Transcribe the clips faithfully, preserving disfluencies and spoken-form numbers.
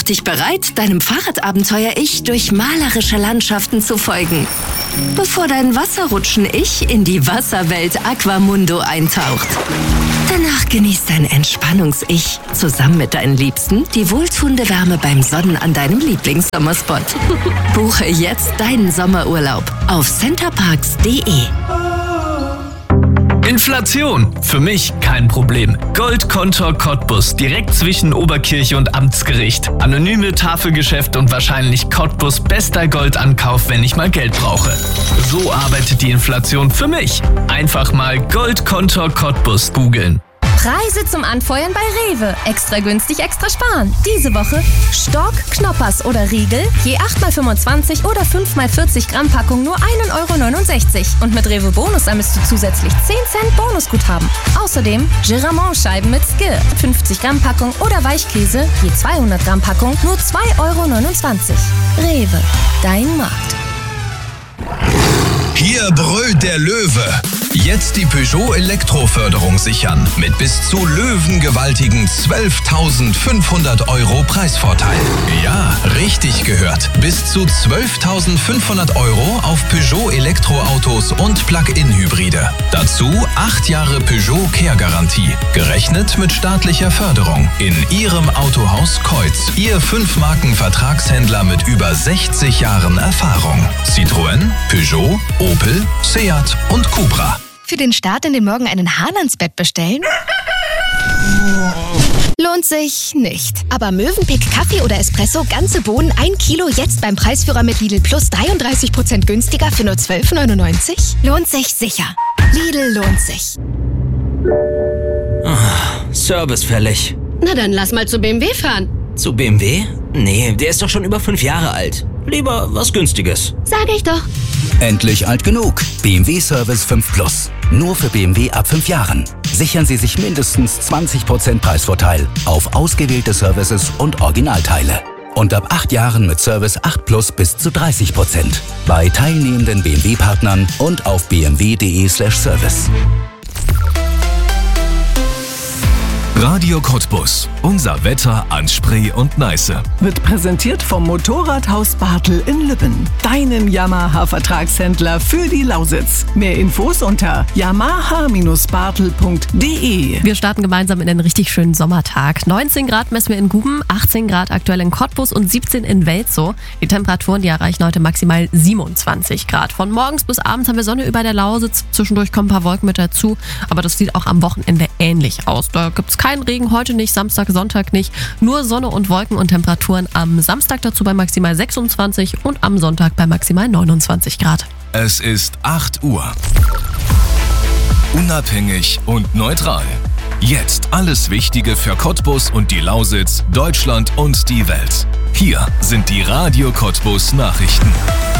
Mach dich bereit, deinem Fahrradabenteuer-Ich durch malerische Landschaften zu folgen, bevor dein Wasserrutschen-Ich in die Wasserwelt Aquamundo eintaucht. Danach genießt dein Entspannungs-Ich zusammen mit deinen Liebsten die wohltuende Wärme beim Sonnen an deinem Lieblingssommerspot. Buche jetzt deinen Sommerurlaub auf centerparks punkt de. Inflation. Für mich kein Problem. Goldkontor Cottbus, direkt zwischen Oberkirche und Amtsgericht. Anonyme Tafelgeschäft und wahrscheinlich Cottbus bester Goldankauf, wenn ich mal Geld brauche. So arbeitet die Inflation für mich. Einfach mal Goldkontor Cottbus googeln. Preise zum Anfeuern bei Rewe. Extra günstig, extra sparen. Diese Woche Stork, Knoppers oder Riegel, je acht mal fünfundzwanzig oder fünf mal vierzig Gramm Packung nur ein Euro neunundsechzig. Und mit Rewe Bonus sammelst du zusätzlich zehn Cent Bonusguthaben. Außerdem Giramont-Scheiben mit Skill, fünfzig Gramm Packung oder Weichkäse, je zweihundert Gramm Packung nur zwei Euro neunundzwanzig. Rewe, dein Markt. Hier brüllt der Löwe. Jetzt die Peugeot Elektroförderung sichern. Mit bis zu löwengewaltigen zwölftausendfünfhundert Euro Preisvorteil. Ja, richtig gehört. Bis zu zwölftausendfünfhundert Euro auf Peugeot Elektroautos und Plug-in-Hybride. Dazu acht Jahre Peugeot Care-Garantie. Gerechnet mit staatlicher Förderung. In Ihrem Autohaus Kreuz. Ihr Fünf-Marken-Vertragshändler mit über sechzig Jahren Erfahrung. Citroën, Peugeot, Opel, Seat und Cupra. Für den Start in den Morgen einen Hahn ans Bett bestellen? Lohnt sich nicht. Aber Mövenpick Kaffee oder Espresso, ganze Bohnen, ein Kilo jetzt beim Preisführer mit Lidl Plus dreiunddreißig Prozent günstiger für nur zwölf neunundneunzig? Lohnt sich sicher. Lidl lohnt sich. Oh, Service fällig. Na dann lass mal zu B M W fahren. Zu B M W? Nee, der ist doch schon über fünf Jahre alt. Lieber was Günstiges. Sag ich doch. Endlich alt genug. B M W Service fünf Plus. Nur für B M W ab fünf Jahren. Sichern Sie sich mindestens zwanzig Prozent Preisvorteil auf ausgewählte Services und Originalteile. Und ab acht Jahren mit Service acht Plus bis zu dreißig Prozent. Bei teilnehmenden B M W-Partnern und auf b m w punkt de slash service. Radio Cottbus. Unser Wetter an Spree und Neiße. Wird präsentiert vom Motorradhaus Bartel in Lübben. Deinem Yamaha-Vertragshändler für die Lausitz. Mehr Infos unter yamaha bartel punkt de. Wir starten gemeinsam in einen richtig schönen Sommertag. neunzehn Grad messen wir in Guben, achtzehn Grad aktuell in Cottbus und siebzehn in Welzow. Die Temperaturen, die erreichen heute maximal siebenundzwanzig Grad. Von morgens bis abends haben wir Sonne über der Lausitz. Zwischendurch kommen ein paar Wolken mit dazu. Aber das sieht auch am Wochenende ähnlich aus. Da gibt es keinen Regen, heute nicht, Samstag, Sonntag nicht. Nur Sonne und Wolken und Temperaturen am Samstag dazu bei maximal sechsundzwanzig und am Sonntag bei maximal neunundzwanzig Grad. Es ist acht Uhr. Unabhängig und neutral. Jetzt alles Wichtige für Cottbus und die Lausitz, Deutschland und die Welt. Hier sind die Radio Cottbus Nachrichten.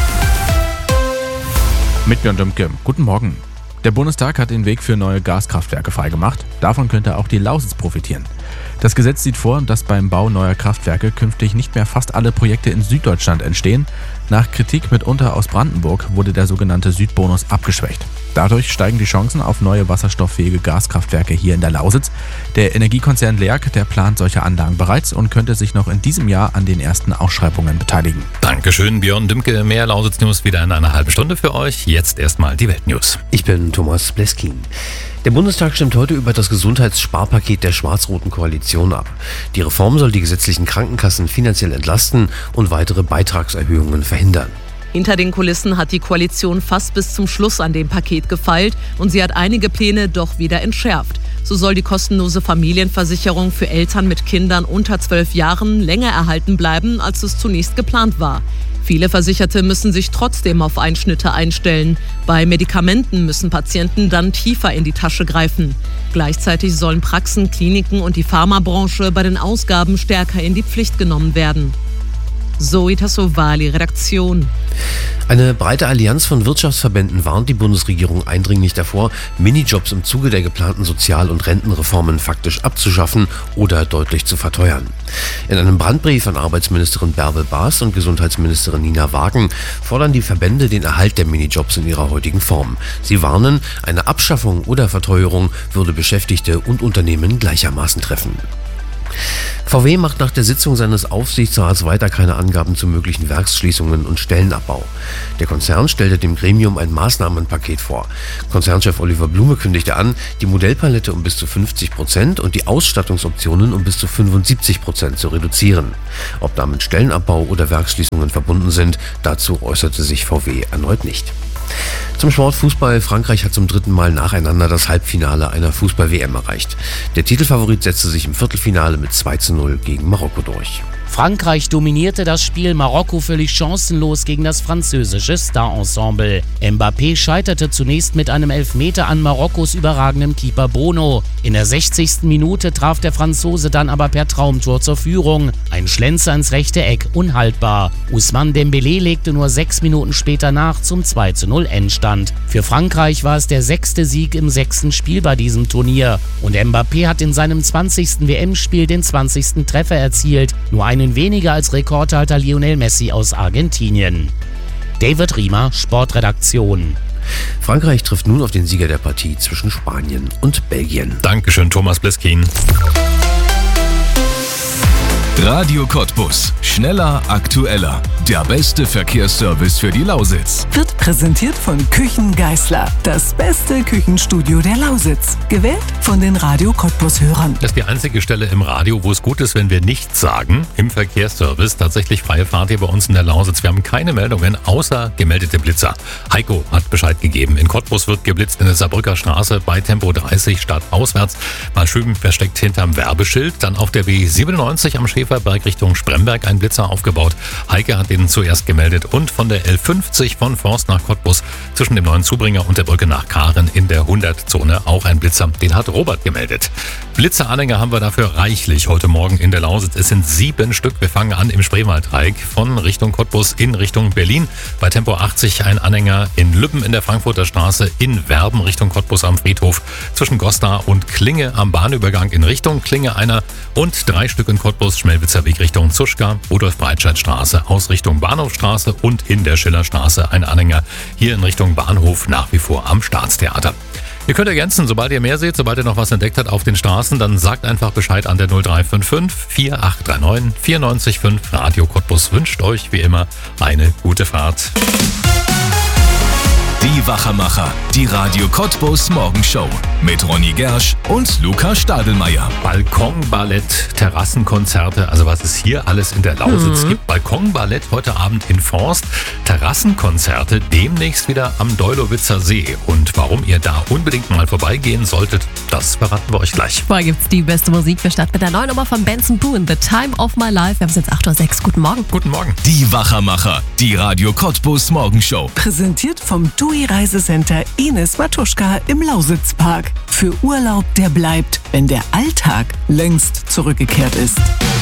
Mit Björn Dümke. Guten Morgen. Der Bundestag hat den Weg für neue Gaskraftwerke freigemacht. Davon könnte auch die Lausitz profitieren. Das Gesetz sieht vor, dass beim Bau neuer Kraftwerke künftig nicht mehr fast alle Projekte in Süddeutschland entstehen. Nach Kritik mitunter aus Brandenburg wurde der sogenannte Südbonus abgeschwächt. Dadurch steigen die Chancen auf neue wasserstofffähige Gaskraftwerke hier in der Lausitz. Der Energiekonzern Lerck, der plant solche Anlagen bereits und könnte sich noch in diesem Jahr an den ersten Ausschreibungen beteiligen. Dankeschön, Björn Dümke. Mehr Lausitz-News wieder in einer halben Stunde für euch. Jetzt erstmal die Weltnews. Ich bin Thomas Bleskin. Der Bundestag stimmt heute über das Gesundheitssparpaket der schwarz-roten Koalition ab. Die Reform soll die gesetzlichen Krankenkassen finanziell entlasten und weitere Beitragserhöhungen verhindern. Hinter den Kulissen hat die Koalition fast bis zum Schluss an dem Paket gefeilt und sie hat einige Pläne doch wieder entschärft. So soll die kostenlose Familienversicherung für Eltern mit Kindern unter zwölf Jahren länger erhalten bleiben, als es zunächst geplant war. Viele Versicherte müssen sich trotzdem auf Einschnitte einstellen. Bei Medikamenten müssen Patienten dann tiefer in die Tasche greifen. Gleichzeitig sollen Praxen, Kliniken und die Pharmabranche bei den Ausgaben stärker in die Pflicht genommen werden. Zoe Tassovali, Redaktion. Eine breite Allianz von Wirtschaftsverbänden warnt die Bundesregierung eindringlich davor, Minijobs im Zuge der geplanten Sozial- und Rentenreformen faktisch abzuschaffen oder deutlich zu verteuern. In einem Brandbrief an Arbeitsministerin Bärbel Baas und Gesundheitsministerin Nina Wagen fordern die Verbände den Erhalt der Minijobs in ihrer heutigen Form. Sie warnen, eine Abschaffung oder Verteuerung würde Beschäftigte und Unternehmen gleichermaßen treffen. V W macht nach der Sitzung seines Aufsichtsrats weiter keine Angaben zu möglichen Werksschließungen und Stellenabbau. Der Konzern stellte dem Gremium ein Maßnahmenpaket vor. Konzernchef Oliver Blume kündigte an, die Modellpalette um bis zu fünfzig Prozent und die Ausstattungsoptionen um bis zu fünfundsiebzig Prozent zu reduzieren. Ob damit Stellenabbau oder Werksschließungen verbunden sind, dazu äußerte sich V W erneut nicht. Zum Sport Fußball. Frankreich hat zum dritten Mal nacheinander das Halbfinale einer Fußball-W M erreicht. Der Titelfavorit setzte sich im Viertelfinale mit zwei zu null gegen Marokko durch. Frankreich dominierte das Spiel, Marokko völlig chancenlos gegen das französische Star-Ensemble. Mbappé scheiterte zunächst mit einem Elfmeter an Marokkos überragendem Keeper Bono. In der sechzigsten Minute traf der Franzose dann aber per Traumtor zur Führung. Ein Schlenzer ins rechte Eck, unhaltbar. Ousmane Dembélé legte nur sechs Minuten später nach zum zwei zu null Endstand. Für Frankreich war es der sechste Sieg im sechsten Spiel bei diesem Turnier. Und Mbappé hat in seinem zwanzigsten W M-Spiel den zwanzigsten Treffer erzielt. Nur einen weniger als Rekordhalter Lionel Messi aus Argentinien. David Riemer, Sportredaktion. Frankreich trifft nun auf den Sieger der Partie zwischen Spanien und Belgien. Dankeschön, Thomas Bliskin. Radio Cottbus. Schneller, aktueller. Der beste Verkehrsservice für die Lausitz. Wird präsentiert von Küchen Geisler. Das beste Küchenstudio der Lausitz. Gewählt von den Radio Cottbus-Hörern. Das ist die einzige Stelle im Radio, wo es gut ist, wenn wir nichts sagen. Im Verkehrsservice tatsächlich freie Fahrt hier bei uns in der Lausitz. Wir haben keine Meldungen, außer gemeldete Blitzer. Heiko hat Bescheid gegeben. In Cottbus wird geblitzt in der Saarbrücker Straße bei Tempo dreißig stadtauswärts. Mal schön versteckt hinterm Werbeschild. Dann auf der B siebenundneunzig am Schäferberg Richtung Spremberg ein Blitzer aufgebaut. Heike hat den zuerst gemeldet. Und von der L fünfzig von Forst nach Cottbus zwischen dem neuen Zubringer und der Brücke nach Karen in der hundert-Zone auch ein Blitzer. Den hat Robert gemeldet. Blitzeranhänger haben wir dafür reichlich heute Morgen in der Lausitz. Es sind sieben Stück. Wir fangen an im Spreewaldreieck von Richtung Cottbus in Richtung Berlin. Bei Tempo achtzig ein Anhänger in Lübben in der Frankfurter Straße, in Werben Richtung Cottbus am Friedhof. Zwischen Goslar und Klinge am Bahnübergang in Richtung Klinge einer und drei Stück in Cottbus, Schmelwitzer Weg Richtung Zuschka, Rudolf-Breitscheid-Straße aus Richtung Bahnhofstraße und in der Schillerstraße ein Anhänger hier in Richtung Bahnhof nach wie vor am Staatstheater. Ihr könnt ergänzen, sobald ihr mehr seht, sobald ihr noch was entdeckt habt auf den Straßen, dann sagt einfach Bescheid an der null drei fünf fünf vier acht drei neun vier neun fünf. Radio Cottbus wünscht euch wie immer eine gute Fahrt. Die Wachermacher, die Radio Cottbus Morgenshow mit Ronny Gersch und Luca Stadelmeier. Balkonballett, Terrassenkonzerte, also was es hier alles in der Lausitz mhm. gibt. Balkonballett heute Abend in Forst, Terrassenkonzerte demnächst wieder am Deulowitzer See. Und warum ihr da unbedingt mal vorbeigehen solltet, das verraten wir euch gleich. Vorher gibt's die beste Musik. Wir starten mit der neuen Nummer von Benson Boone, The Time of My Life. Wir haben es jetzt acht Uhr sechs. Guten Morgen. Guten Morgen. Die Wachermacher, die Radio Cottbus Morgenshow. Präsentiert vom D U I Reisecenter Ines Matuschka im Lausitzpark. Für Urlaub, der bleibt, wenn der Alltag längst zurückgekehrt ist.